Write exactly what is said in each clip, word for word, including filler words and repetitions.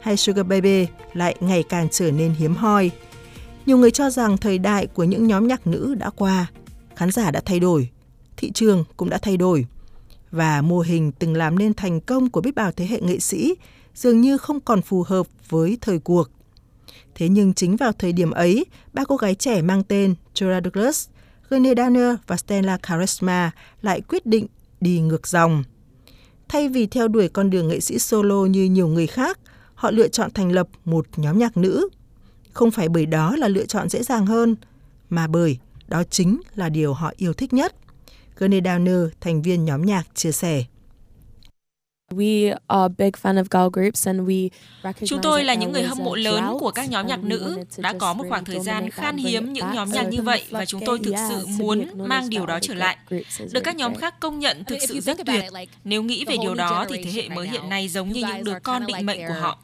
hay Sugar Baby lại ngày càng trở nên hiếm hoi. Nhiều người cho rằng thời đại của những nhóm nhạc nữ đã qua, khán giả đã thay đổi, thị trường cũng đã thay đổi. Và mô hình từng làm nên thành công của biết bao thế hệ nghệ sĩ dường như không còn phù hợp với thời cuộc. Thế nhưng chính vào thời điểm ấy, ba cô gái trẻ mang tên Jorah Douglas, Gurney Daniel và Stella Charisma lại quyết định đi ngược dòng. Thay vì theo đuổi con đường nghệ sĩ solo như nhiều người khác, họ lựa chọn thành lập một nhóm nhạc nữ. Không phải bởi đó là lựa chọn dễ dàng hơn, mà bởi đó chính là điều họ yêu thích nhất. Gurney Daniel, thành viên nhóm nhạc, chia sẻ. Chúng tôi là những người hâm mộ lớn của các nhóm nhạc nữ. Đã có một khoảng thời gian khan hiếm những nhóm nhạc như vậy và chúng tôi thực sự muốn mang điều đó trở lại. Được các nhóm khác công nhận thực sự rất tuyệt. Nếu nghĩ về điều đó thì thế hệ mới hiện nay giống như những đứa con định mệnh của họ.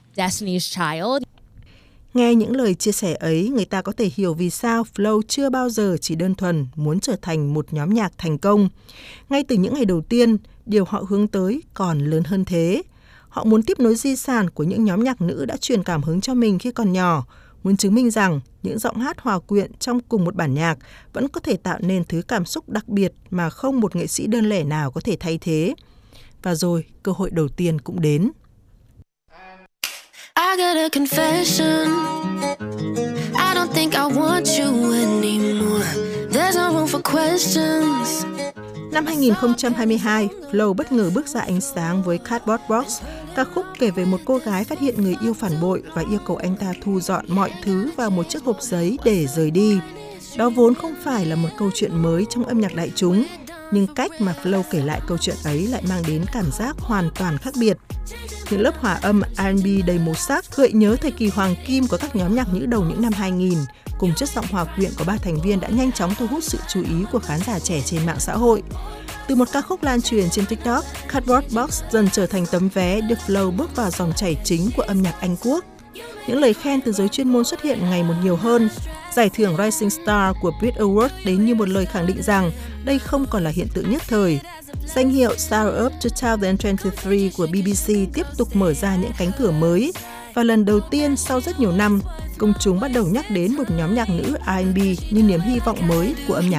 Nghe những lời chia sẻ ấy, người ta có thể hiểu vì sao Flow chưa bao giờ chỉ đơn thuần muốn trở thành một nhóm nhạc thành công. Ngay từ những ngày đầu tiên, điều họ hướng tới còn lớn hơn thế. Họ muốn tiếp nối di sản của những nhóm nhạc nữ đã truyền cảm hứng cho mình khi còn nhỏ, muốn chứng minh rằng những giọng hát hòa quyện trong cùng một bản nhạc vẫn có thể tạo nên thứ cảm xúc đặc biệt mà không một nghệ sĩ đơn lẻ nào có thể thay thế. Và rồi, cơ hội đầu tiên cũng đến. I got a confession. I don't think I want you anymore. There's no room for questions. Năm hai nghìn không trăm hai mươi hai, Flow bất ngờ bước ra ánh sáng với Cardboard Box, ca khúc kể về một cô gái phát hiện người yêu phản bội và yêu cầu anh ta thu dọn mọi thứ vào một chiếc hộp giấy để rời đi. Đó vốn không phải là một câu chuyện mới trong âm nhạc đại chúng, nhưng cách mà Flow kể lại câu chuyện ấy lại mang đến cảm giác hoàn toàn khác biệt. Những lớp hòa âm R and B đầy màu sắc gợi nhớ thời kỳ hoàng kim của các nhóm nhạc nữ đầu những năm hai nghìn, cùng chất giọng hòa quyện của ba thành viên đã nhanh chóng thu hút sự chú ý của khán giả trẻ trên mạng xã hội. Từ một ca khúc lan truyền trên TikTok, Cardboard Box dần trở thành tấm vé đưa Flow bước vào dòng chảy chính của âm nhạc Anh Quốc. Những lời khen từ giới chuyên môn xuất hiện ngày một nhiều hơn. Giải thưởng Rising Star của Brit Awards đến như một lời khẳng định rằng đây không còn là hiện tượng nhất thời. Danh hiệu Star of hai không hai ba của B B C tiếp tục mở ra những cánh cửa mới, và lần đầu tiên sau rất nhiều năm, công chúng bắt đầu nhắc đến một nhóm nhạc nữ R and B như niềm hy vọng mới của âm nhạc